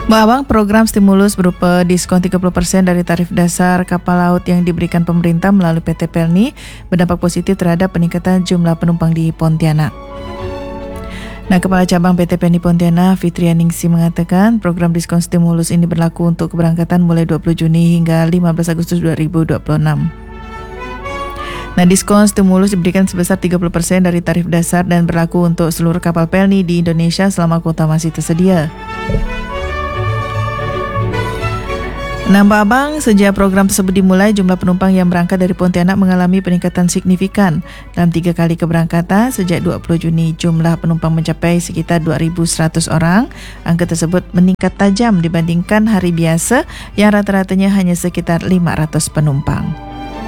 Mbak Abang, program stimulus berupa diskon 30% dari tarif dasar kapal laut yang diberikan pemerintah melalui PT Pelni berdampak positif terhadap peningkatan jumlah penumpang di Pontianak. Nah, Kepala Cabang PT Pelni Pontianak, Fitrianingsi mengatakan program diskon stimulus ini berlaku untuk keberangkatan mulai 20 Juni hingga 15 Agustus 2026. Nah, diskon stimulus diberikan sebesar 30% dari tarif dasar dan berlaku untuk seluruh kapal Pelni di Indonesia selama kuota masih tersedia. Nah, Mbak Abang, sejak program tersebut dimulai, jumlah penumpang yang berangkat dari Pontianak mengalami peningkatan signifikan. Dalam 3 kali keberangkatan, sejak 20 Juni, jumlah penumpang mencapai sekitar 2.100 orang. Angka tersebut meningkat tajam dibandingkan hari biasa yang rata-ratanya hanya sekitar 500 penumpang.